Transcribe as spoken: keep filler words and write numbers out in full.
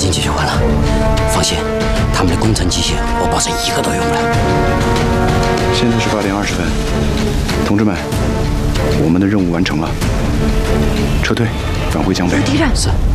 经解决完了，放心，他们的工程机械我保证一个都用不了。 现在是八点二十分，同志们，我们的任务完成了，撤退，返回江北。 敌人是。